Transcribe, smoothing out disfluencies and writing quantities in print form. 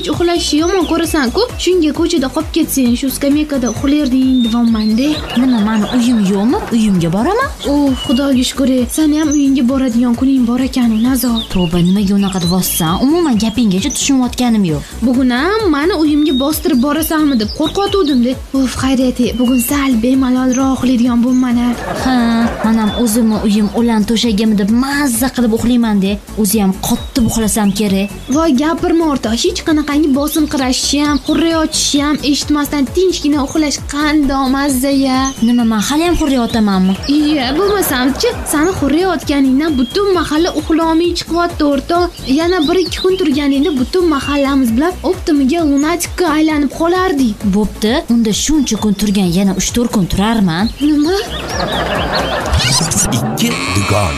kech uxlashni yomon ko'rasan-ku. Shunga ko'chada qolib ketsang, shu skameykada uxlayrding deyapman-da. Nima, mani uyim yo'qmi? Uyimga boraman. Xudoga shukr. Seni ham uyingga boradigan kuning bor ekan, Nazor. Tavba, nimaga unaqa deyapsan? Umuman gapinggacha tushunayotganim yo'q. Bugun ham meni uyimga bostirib borasanmi deb qo'rqotgandim-da. Xayriyat, bugun sal bemalolroq uxlaydigan bo'lman-a. Ha, men ham o'zimni uyim o'lan to'shagimni deb mazza qilib uxlayman-da. O'zi ham qotib uxlasam kerak. Voy, gapirma o'rtoq. Hech qanaqangi bosinqirashni ham, hurriyotni ham eshitmasdan tinchgina uxlash qandoq mazza-ya. Nima, men hali ham hurriyotamanmi? Iya, bo'lmasam-chi, seni hurriyotganingdan butun mahalla uxlolmay chiqyapti o'rtoq. Yana 1-2 kun turganingda butun mahallamiz bilan optimiga lunatikka aylanib qolardik. Bo'pti, unda shuncha kun turgan yana 3-4 kun turarman. Nima? 2 dugon